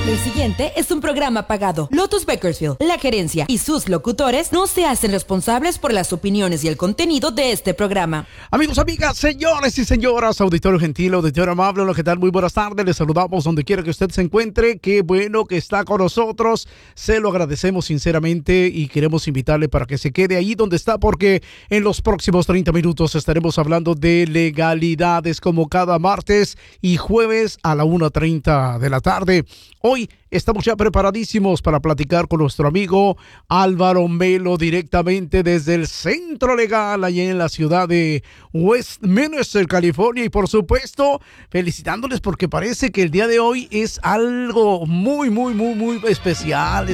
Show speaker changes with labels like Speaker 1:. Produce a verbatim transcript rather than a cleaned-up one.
Speaker 1: El siguiente es un programa pagado. Lotus Bakersfield, la gerencia y sus locutores no se hacen responsables por las opiniones y el contenido de este programa.
Speaker 2: Amigos, amigas, señores y señoras, auditorio gentil, auditorio amable, hola, ¿qué tal? Muy buenas tardes, les saludamos donde quiera que usted se encuentre. Qué bueno que está con nosotros, se lo agradecemos sinceramente y queremos invitarle para que se quede ahí donde está, porque en los próximos treinta minutos estaremos hablando de legalidades como cada martes y jueves a la una treinta de la tarde. Hoy estamos ya preparadísimos para platicar con nuestro amigo Álvaro Melo directamente desde el Centro Legal allá en la ciudad de Westminster, California. Y por supuesto, felicitándoles porque parece que el día de hoy es algo muy, muy, muy, muy especial.